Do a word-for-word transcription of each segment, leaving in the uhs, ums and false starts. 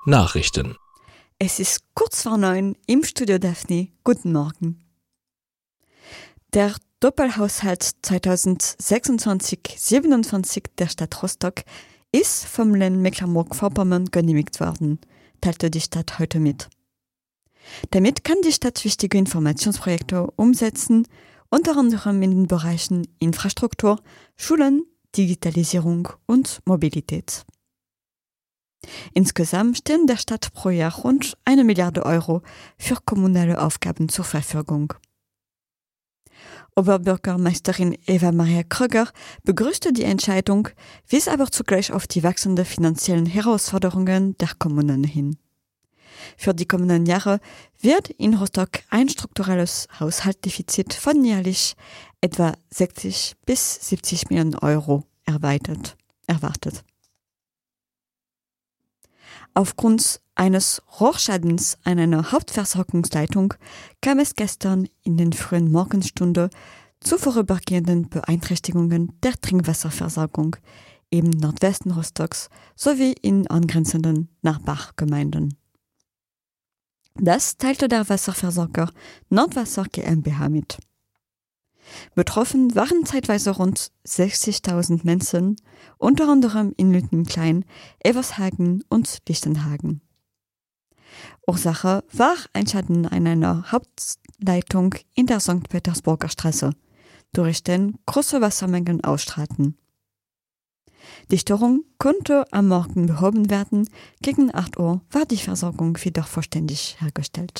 Nachrichten. Es ist kurz vor neun im Studio Daphne. Guten Morgen. Der Doppelhaushalt zweitausendsechsundzwanzig siebenundzwanzig der Stadt Rostock ist vom Land Mecklenburg-Vorpommern genehmigt worden, teilte die Stadt heute mit. Damit kann die Stadt wichtige Informationsprojekte umsetzen, unter anderem in den Bereichen Infrastruktur, Schulen, Digitalisierung und Mobilität. Insgesamt stehen der Stadt pro Jahr rund eine Milliarde Euro für kommunale Aufgaben zur Verfügung. Oberbürgermeisterin Eva-Maria Kröger begrüßte die Entscheidung, wies aber zugleich auf die wachsenden finanziellen Herausforderungen der Kommunen hin. Für die kommenden Jahre wird in Rostock ein strukturelles Haushaltsdefizit von jährlich etwa sechzig bis siebzig Millionen Euro erweitert, erwartet. Aufgrund eines Rohrschadens an einer Hauptversorgungsleitung kam es gestern in den frühen Morgenstunden zu vorübergehenden Beeinträchtigungen der Trinkwasserversorgung im Nordwesten Rostocks sowie in angrenzenden Nachbargemeinden. Das teilte der Wasserversorger Nordwasser GmbH mit. Betroffen waren zeitweise rund sechzigtausend Menschen, unter anderem in Lüttenklein, Evershagen und Lichtenhagen. Ursache war ein Schaden an einer Hauptleitung in der Sankt Petersburger Straße, durch den große Wassermengen ausstrahlten. Die Störung konnte am Morgen behoben werden, gegen acht Uhr war die Versorgung wieder vollständig hergestellt.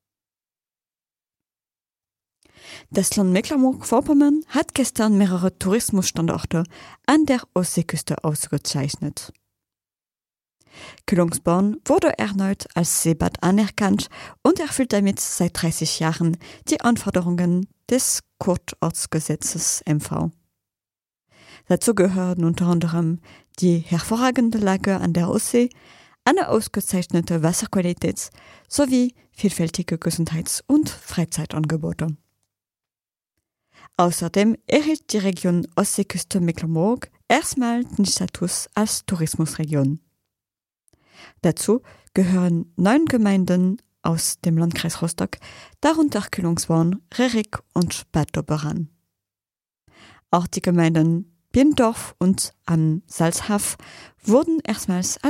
Das Land Mecklenburg-Vorpommern hat gestern mehrere Tourismusstandorte an der Ostseeküste ausgezeichnet. Kühlungsborn wurde erneut als Seebad anerkannt und erfüllt damit seit dreißig Jahren die Anforderungen des Kurortsgesetzes M V. Dazu gehören unter anderem die hervorragende Lage an der Ostsee, eine ausgezeichnete Wasserqualität sowie vielfältige Gesundheits- und Freizeitangebote. Außerdem erhielt die Region Ostseeküste Mecklenburg erstmal den Status als Tourismusregion. Dazu gehören neun Gemeinden aus dem Landkreis Rostock, darunter Kühlungsborn, Rerik und Bad Doberan. Auch die Gemeinden Birndorf und am Salzhaf wurden erstmals als